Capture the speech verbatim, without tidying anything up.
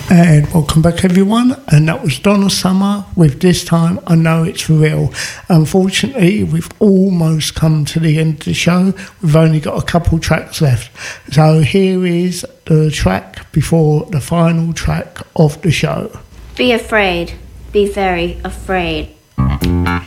And welcome back, everyone. And that was Donna Summer with This Time I Know It's Real. Unfortunately, we've almost come to the end of the show. We've only got a couple tracks left. So here is the track before the final track of the show. Be afraid. Be very afraid.